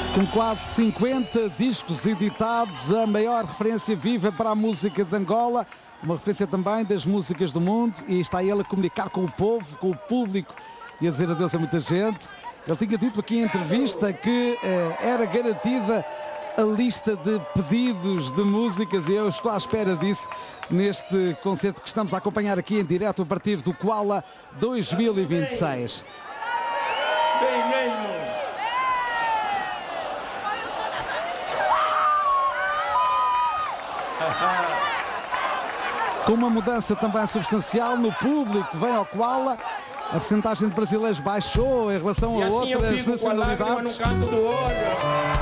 Com quase 50 discos editados, a maior referência viva para a música de Angola, uma referência também das músicas do mundo, e está ele a comunicar com o povo, com o público e a dizer adeus a muita gente. Ele tinha dito aqui em entrevista que era garantida a lista de pedidos de músicas e eu estou à espera disso neste concerto que estamos a acompanhar aqui em direto a partir do Koala 2026. Bem mesmo. Com uma mudança também substancial no público que vem ao Koala, a percentagem de brasileiros baixou em relação a outras nacionalidades. No canto do olho.